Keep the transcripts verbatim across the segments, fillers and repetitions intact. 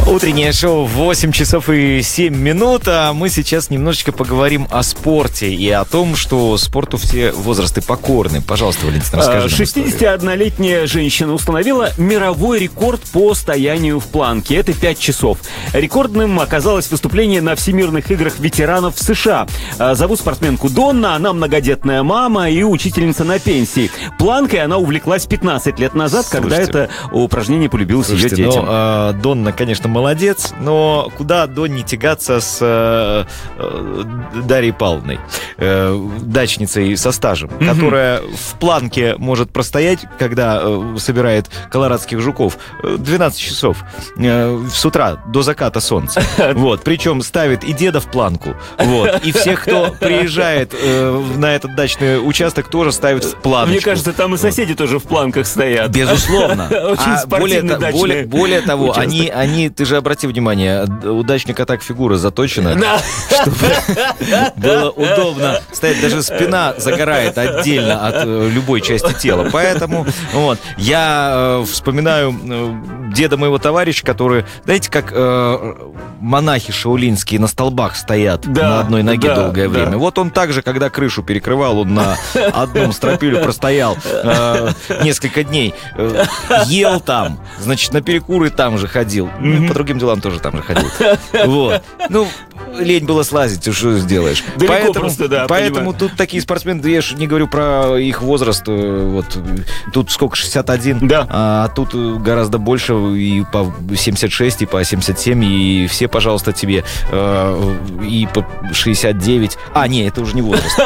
Утреннее шоу восемь часов и семь минут, а мы сейчас немножечко поговорим о спорте и о том, что спорту все возрасты покорны. Пожалуйста, Валентин, расскажи. шестидесятиоднолетняя женщина установила мировой рекорд по стоянию в планке. Это пять часов. Рекордным оказалось выступление на Всемирных играх ветеранов в США. Зовут спортсменку Донна, она многодетная мама и учительница на пенсии. Планкой она увлеклась пятнадцать лет назад, Слушайте, когда это упражнение полюбилось ее детям. Ну, а, Донна, конечно, молодец, но куда Донне тягаться с э, э, Дарьей Павловной, э, дачницей со стажем, mm-hmm. которая в планке может простоять, когда э, собирает колорадских жуков, двенадцать часов э, с утра до заката солнца. Вот, причем ставит и деда в планку, вот, и всех, кто приезжает э, на этот дачный участок, тоже ставит в планочку. Мне кажется, там и соседи вот. тоже в планках стоят. Безусловно. Очень а более, более, более того, они, они, ты же обрати внимание, у дачника так фигура заточена, да. чтобы было удобно стоять. Даже спина загорает отдельно от э, любой части тела. Поэтому вот, я э, вспоминаю э, деда моего товарища, который, знаете, как э, монахи шаолинские на столбах стоят да, на одной ноге да, долгое время. Да. Вот он также, когда крышу перекрывал, он на одном стропиле простоял э, несколько дней. Э, ел там, значит, на перекуры там же ходил. Mm-hmm. По другим делам тоже там же ходил. Вот. Ну, лень было слазить, что сделаешь. Далеко поэтому просто, да, поэтому тут такие спортсмены, я же не говорю про их возраст, вот тут сколько, шестьдесят один, да. а тут гораздо больше, и по семьдесят шесть, и по семьдесят семь, и все, пожалуйста, тебе, и по шестьдесят девять. А, не, это уже не возраст.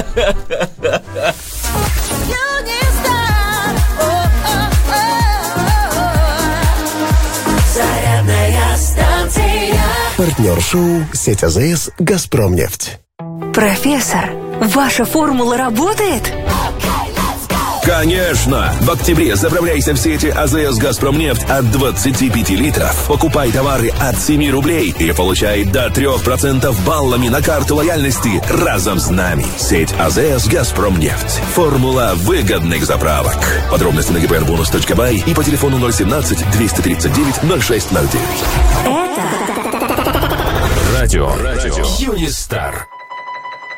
Партнер шоу «Сеть АЗС Газпромнефть». Профессор, ваша формула работает? Конечно! В октябре заправляйся в сети АЗС Газпромнефть от двадцати пяти литров. Покупай товары от семи рублей и получай до трех процентов баллами на карту лояльности разом с нами. Сеть АЗС Газпромнефть. Формула выгодных заправок. Подробности на гбрбонус точка бай и по телефону ноль семнадцать двести тридцать девять ноль шесть ноль девять. Это Радио. Радио. Юнистар.